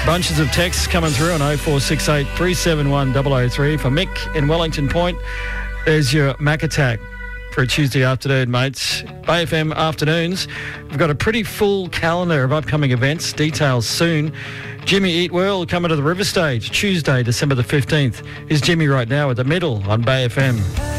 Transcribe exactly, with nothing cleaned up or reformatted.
Bunches of texts coming through on oh four six eight, three seven one, double oh three. For Mick in Wellington Point, there's your Mac Attack for a Tuesday afternoon, mates. Bay F M afternoons. We've got a pretty full calendar of upcoming events. Details soon. Jimmy Eat World coming to the River Stage Tuesday, December the fifteenth. Here's Jimmy right now at the middle on Bay F M.